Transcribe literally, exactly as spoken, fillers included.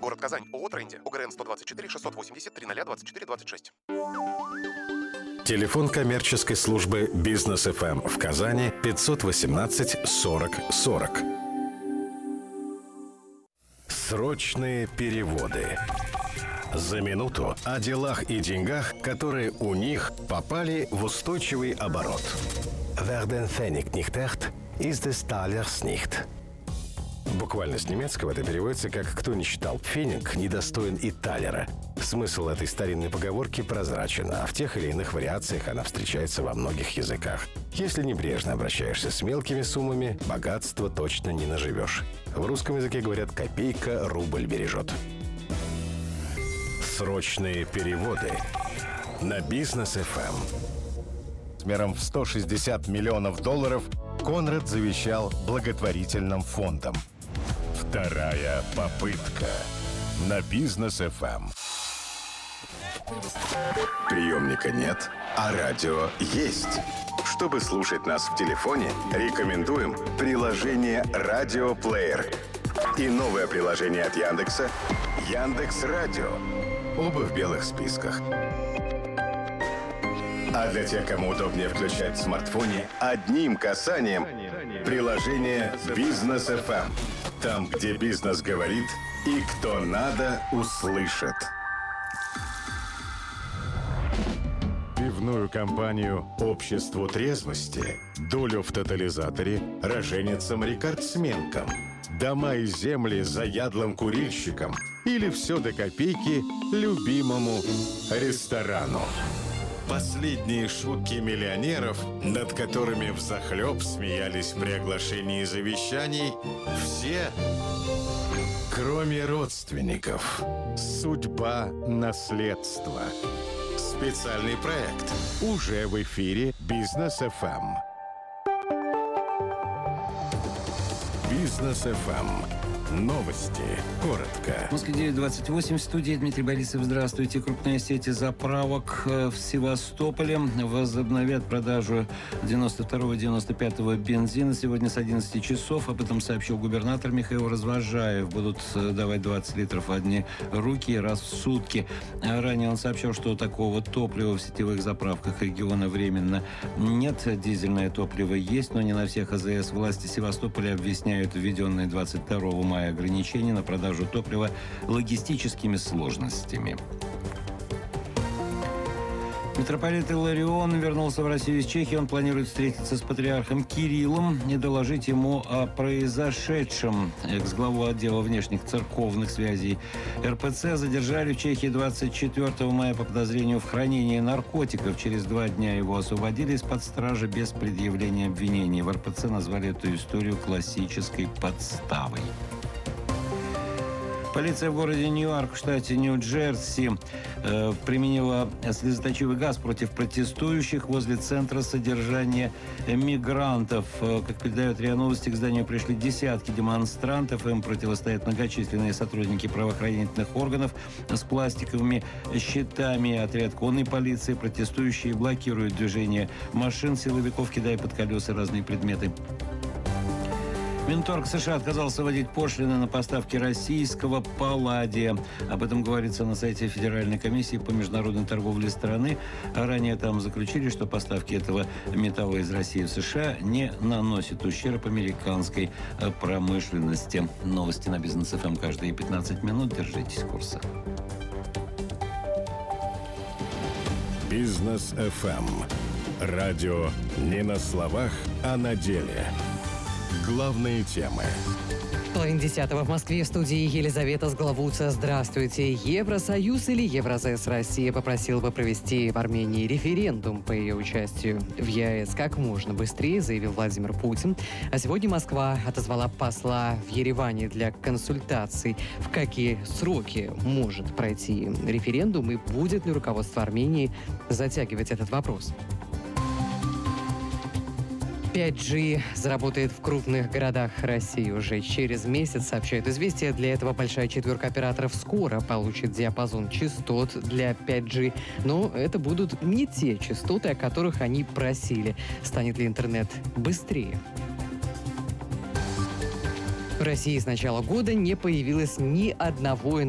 Город Казань. ООО «Тренди». ОГРН сто двадцать четыре шестьсот восемьдесят три ноль двадцать четыре двадцать шесть. Телефон коммерческой службы «Бизнес эф эм» в Казани пятьсот восемнадцать сорок сорок. Срочные переводы. За минуту о делах и деньгах, которые у них попали в устойчивый оборот. Wer den Pfennig nicht hat, ist des Talers nicht. Буквально с немецкого это переводится как «кто не считал пфениг, недостоин и талера». Смысл этой старинной поговорки прозрачен, а в тех или иных вариациях она встречается во многих языках. Если небрежно обращаешься с мелкими суммами, богатства точно не наживешь. В русском языке говорят «копейка рубль бережет». Срочные переводы на Бизнес эф эм. Размером в сто шестьдесят миллионов долларов Конрад завещал благотворительным фондам. Вторая попытка на Бизнес эф эм. Приемника нет, а радио есть. Чтобы слушать нас в телефоне, рекомендуем приложение «Радиоплеер» и новое приложение от Яндекса «Яндекс.Радио». Оба в белых списках. А для тех, кому удобнее включать в смартфоне, одним касанием приложение «Бизнес эф эм». Там, где бизнес говорит и кто надо, услышит. Пивную компанию «Обществу трезвости», долю в тотализаторе роженицам-рекордсменкам, дома и земли заядлым курильщикам или все до копейки любимому ресторану. Последние шутки миллионеров, над которыми взахлеб смеялись при оглашении завещаний, все, кроме родственников. Судьба наследства. Специальный проект уже в эфире Бизнес эф эм. Бизнес эф эм. Новости. Коротко. В Москве девять двадцать восемь. В студии Дмитрий Борисов. Здравствуйте. Крупные сети заправок в Севастополе возобновят продажу девяносто второго девяносто пятого бензина сегодня с одиннадцати часов. Об этом сообщил губернатор Михаил Развожаев. Будут давать двадцать литров в одни руки раз в сутки. Ранее он сообщил, что такого топлива в сетевых заправках региона временно нет. Дизельное топливо есть, но не на всех АЗС. Власти Севастополя объясняют введенные двадцать второго мая ограничения на продажу топлива логистическими сложностями. Митрополит Илларион вернулся в Россию из Чехии. Он планирует встретиться с патриархом Кириллом и доложить ему о произошедшем. Экс-главу отдела внешних церковных связей эр пэ цэ задержали в Чехии двадцать четвёртого мая по подозрению в хранении наркотиков. Через два дня его освободили из-под стражи без предъявления обвинений. В эр пэ цэ назвали эту историю классической подставой. Полиция в городе Ньюарк, в штате Нью-Джерси, э, применила слезоточивый газ против протестующих возле центра содержания мигрантов. Э, как передает РИА Новости, к зданию пришли десятки демонстрантов. Им противостоят многочисленные сотрудники правоохранительных органов с пластиковыми щитами. Отряд конной полиции. Протестующие блокируют движение машин силовиков, кидая под колеса разные предметы. Минторг США отказался вводить пошлины на поставки российского палладия. Об этом говорится на сайте Федеральной комиссии по международной торговле страны. Ранее там заключили, что поставки этого металла из России в США не наносят ущерб американской промышленности. Новости на Бизнес эф эм каждые пятнадцать минут. Держитесь курса. Бизнес эф эм. Радио не на словах, а на деле. Главные темы. Половина десятого в Москве. В студии Елизавета Сглавуца. Здравствуйте. Евросоюз или Евразес Россия попросил бы провести в Армении референдум по ее участию в е а эс как можно быстрее, заявил Владимир Путин. А сегодня Москва отозвала посла в Ереване для консультаций, в какие сроки может пройти референдум и будет ли руководство Армении затягивать этот вопрос. пять джи заработает в крупных городах России уже через месяц, сообщает «Известия». Для этого большая четверка операторов скоро получит диапазон частот для пять джи. Но это будут не те частоты, о которых они просили. Станет ли интернет быстрее? В России с начала года не появилось ни одного